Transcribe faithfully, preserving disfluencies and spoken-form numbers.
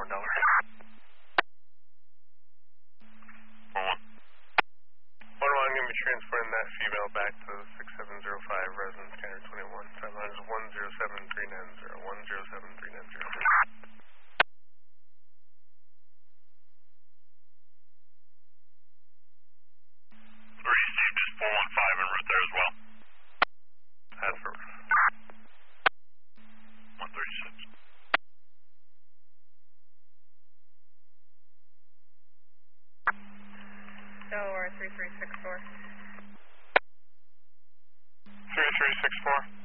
one Delaware. four one. one one, I'm going to be transporting that female back to the six seven zero five, residence scanner twenty-one. Timeline is one zero seven three nine zero, one zero seven three nine zero. We received is four one five en route there as well. Affirmative. one thirty-six. Delaware three three six four. three three six four.